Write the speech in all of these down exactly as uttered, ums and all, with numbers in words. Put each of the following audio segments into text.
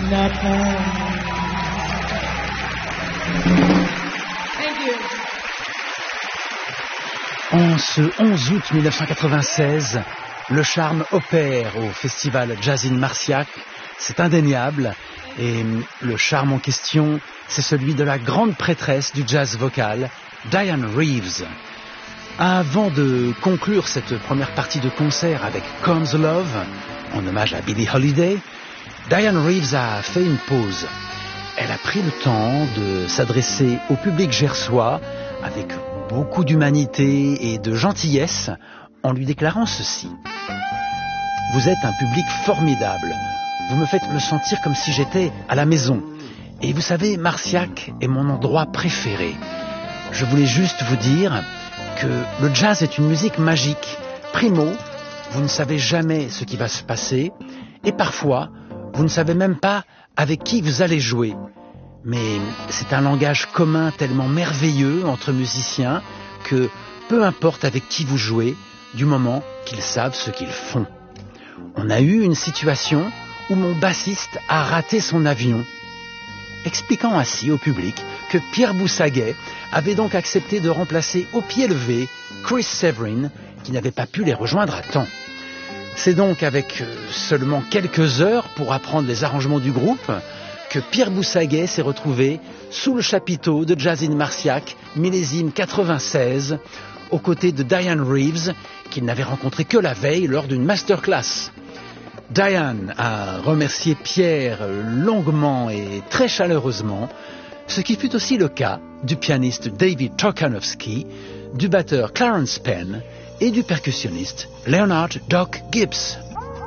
En ce onze août mille neuf cent quatre-vingt-seize, le charme opère au festival Jazz in Marciac, c'est indéniable, et le charme en question, c'est celui de la grande prêtresse du jazz vocal, Dianne Reeves. Avant de conclure cette première partie de concert avec Comes Love, en hommage à Billie Holiday, Dianne Reeves a fait une pause. Elle a pris le temps de s'adresser au public gersois avec beaucoup d'humanité et de gentillesse en lui déclarant ceci. Vous êtes un public formidable. Vous me faites me sentir comme si j'étais à la maison. Et vous savez, Marciac est mon endroit préféré. Je voulais juste vous dire que le jazz est une musique magique. Primo, vous ne savez jamais ce qui va se passer et parfois, vous ne savez même pas avec qui vous allez jouer. Mais c'est un langage commun tellement merveilleux entre musiciens que peu importe avec qui vous jouez, du moment qu'ils savent ce qu'ils font. On a eu une situation où mon bassiste a raté son avion, expliquant ainsi au public que Pierre Boussaguet avait donc accepté de remplacer au pied levé Chris Severin, qui n'avait pas pu les rejoindre à temps. C'est donc avec seulement quelques heures pour apprendre les arrangements du groupe que Pierre Boussaguet s'est retrouvé sous le chapiteau de Jazz in Marciac, millésime quatre-vingt-seize, aux côtés de Dianne Reeves, qu'il n'avait rencontré que la veille lors d'une masterclass. Dianne a remercié Pierre longuement et très chaleureusement, ce qui fut aussi le cas du pianiste David Tokanowski, du batteur Clarence Penn et du percussionniste Leonard Doc Gibbs.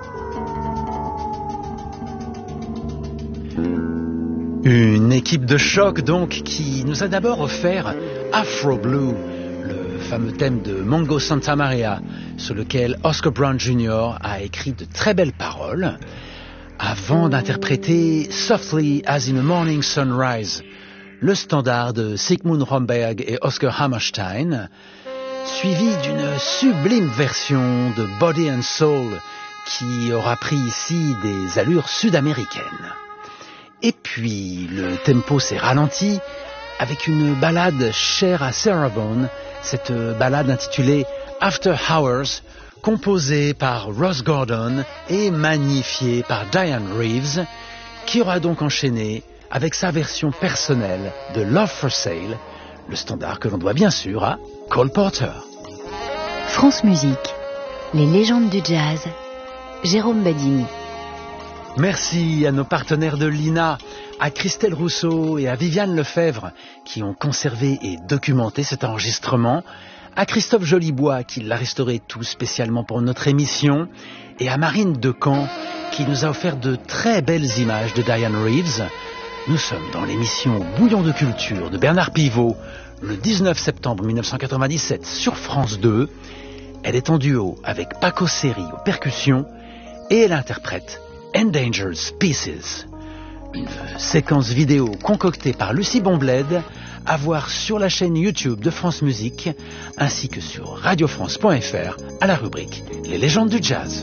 Une équipe de choc donc qui nous a d'abord offert Afro Blue, le fameux thème de Mongo Santamaria, sur lequel Oscar Brown junior a écrit de très belles paroles, avant d'interpréter Softly as in a Morning Sunrise, le standard de Sigmund Romberg et Oscar Hammerstein, suivi d'une sublime version de Body and Soul qui aura pris ici des allures sud-américaines. Et puis, le tempo s'est ralenti avec une ballade chère à Sarah Vaughan, cette ballade intitulée After Hours, composée par Ross Gordon et magnifiée par Dianne Reeves, qui aura donc enchaîné avec sa version personnelle de Love for Sale, le standard que l'on doit bien sûr à Cole Porter. France Musique, les légendes du jazz, Jérôme Badini. Merci à nos partenaires de l'I N A, à Christelle Rousseau et à Viviane Lefebvre qui ont conservé et documenté cet enregistrement, à Christophe Jolibois qui l'a restauré tout spécialement pour notre émission et à Marine Decamp qui nous a offert de très belles images de Dianne Reeves. Nous sommes dans l'émission Bouillon de culture de Bernard Pivot le dix-neuf septembre mille neuf cent quatre-vingt-dix-sept sur France deux. Elle est en duo avec Paco Seri aux percussions et elle interprète Endangered Species, une séquence vidéo concoctée par Lucie Bonbled à voir sur la chaîne YouTube de France Musique ainsi que sur radio france point f r à la rubrique Les légendes du jazz.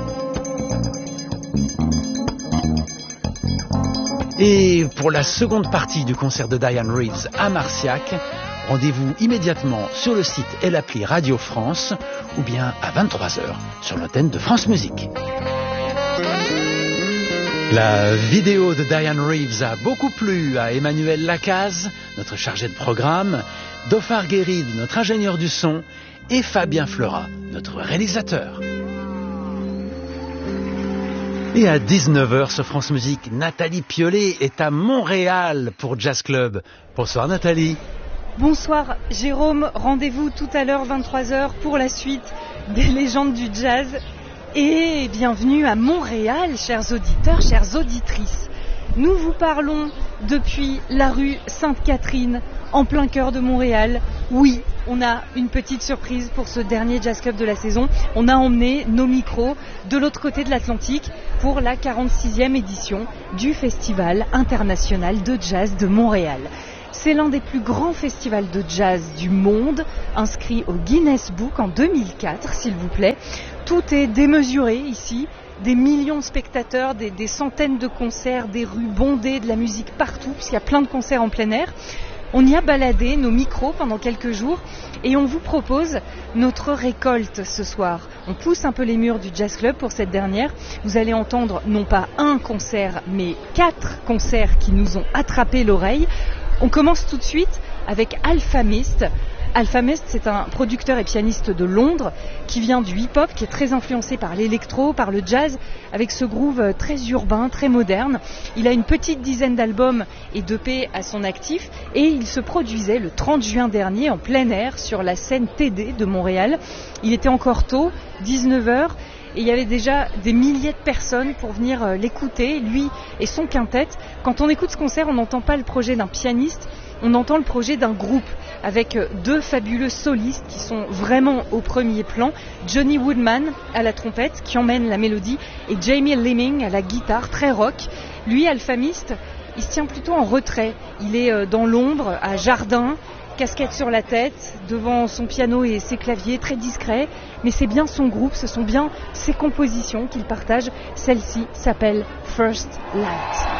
Et pour la seconde partie du concert de Dianne Reeves à Marciac, rendez-vous immédiatement sur le site et l'appli Radio France ou bien à vingt-trois heures sur l'antenne de France Musique. La vidéo de Dianne Reeves a beaucoup plu à Emmanuel Lacaze, notre chargé de programme, Dauphard Guéride, notre ingénieur du son, et Fabien Fleurat, notre réalisateur. Et à dix-neuf heures sur France Musique, Nathalie Piollet est à Montréal pour Jazz Club. Bonsoir Nathalie. Bonsoir Jérôme, rendez-vous tout à l'heure vingt-trois heures pour la suite des légendes du jazz. Et bienvenue à Montréal, chers auditeurs, chères auditrices. Nous vous parlons depuis la rue Sainte-Catherine, en plein cœur de Montréal. Oui, on a une petite surprise pour ce dernier Jazz Club de la saison. On a emmené nos micros de l'autre côté de l'Atlantique pour la quarante-sixième édition du Festival international de jazz de Montréal. C'est l'un des plus grands festivals de jazz du monde, inscrit au Guinness Book en deux mille quatre, s'il vous plaît. Tout est démesuré ici, des millions de spectateurs, des, des centaines de concerts, des rues bondées, de la musique partout, puisqu'il y a plein de concerts en plein air. On y a baladé nos micros pendant quelques jours et on vous propose notre récolte ce soir. On pousse un peu les murs du Jazz Club pour cette dernière. Vous allez entendre non pas un concert, mais quatre concerts qui nous ont attrapé l'oreille. On commence tout de suite avec Alfa Mist. Alfa Mist, c'est un producteur et pianiste de Londres qui vient du hip-hop, qui est très influencé par l'électro, par le jazz, avec ce groove très urbain, très moderne. Il a une petite dizaine d'albums et d'E P à son actif et il se produisait le trente juin dernier en plein air sur la scène T D de Montréal. Il était encore tôt, dix-neuf heures, et il y avait déjà des milliers de personnes pour venir l'écouter, lui et son quintet. Quand on écoute ce concert, on n'entend pas le projet d'un pianiste, on entend le projet d'un groupe avec deux fabuleux solistes qui sont vraiment au premier plan. Johnny Woodman à la trompette qui emmène la mélodie et Jamie Leeming à la guitare, très rock. Lui, Alfa Mist, il se tient plutôt en retrait. Il est dans l'ombre, à Jardin, casquette sur la tête, devant son piano et ses claviers, très discret. Mais c'est bien son groupe, ce sont bien ses compositions qu'il partage. Celle-ci s'appelle First Light.